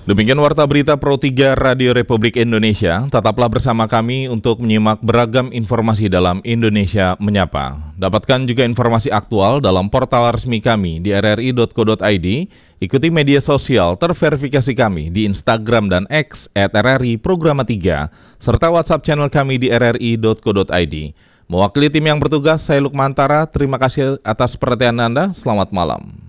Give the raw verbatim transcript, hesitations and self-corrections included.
Demikian Warta Berita Pro tiga Radio Republik Indonesia. Tetaplah bersama kami untuk menyimak beragam informasi dalam Indonesia Menyapa. Dapatkan juga informasi aktual dalam portal resmi kami di r r i titik co titik i d. Ikuti media sosial terverifikasi kami di Instagram dan X at r r i programa tiga, serta WhatsApp channel kami di r r i titik co titik i d. Mewakili tim yang bertugas, saya Lukmantara. Terima kasih atas perhatian Anda. Selamat malam.